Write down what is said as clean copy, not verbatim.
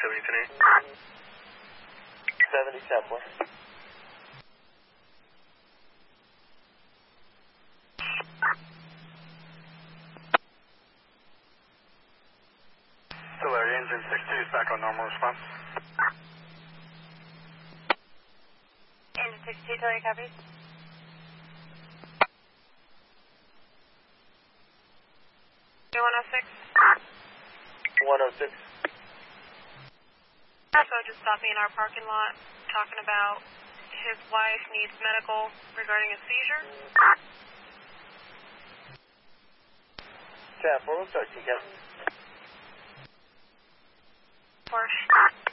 70 Kepler. Larry, engine 62 is back on normal response. Engine 62, tell your copies. 106. 106. Also just stopping in our parking lot, talking about his wife needs medical regarding a seizure. Tap 413, Captain. Porsche.